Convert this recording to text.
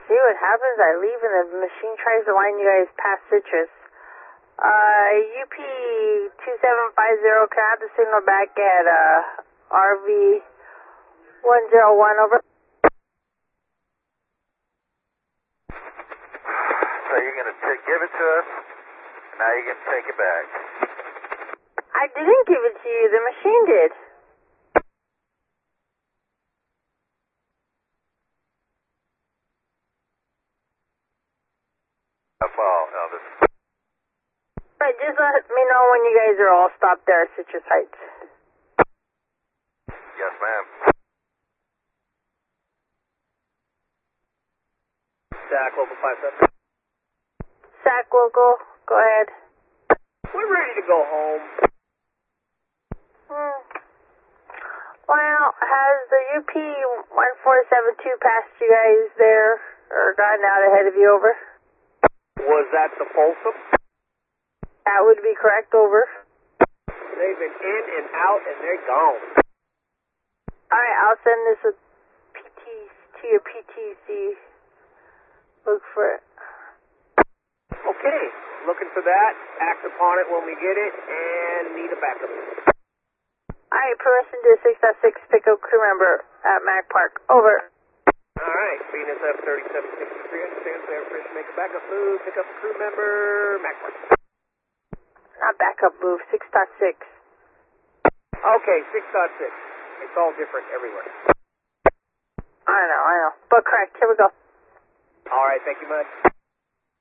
See what happens? I leave and the machine tries to line you guys past Citrus. UP 2750, can I have the signal back at RV 101 over? So you're going to give it to us, and now you're going to take it back. I didn't give it to you, the machine did. Elvis. Right, just let me know when you guys are all stopped there at Citrus Heights. Yes, ma'am. SAC Local 57. SAC local, go ahead. We're ready to go home. Well, has the UP 1472 passed you guys there, or gotten out ahead of you, over? Was that the Folsom? That would be correct, over. They've been in and out and they're gone. Alright, I'll send this with PTC or PTC. Look for it. Okay, looking for that. Act upon it when we get it and need a backup. Alright, permission to 6.6 pickup crew member at Mac Park, over. Alright, Venus F3763, understands there, permission, make a backup move, pick up crew member, Mac Park. Not backup move, 6.6. Okay, 6.6. It's all different everywhere. I know, but correct, here we go. Alright, thank you much.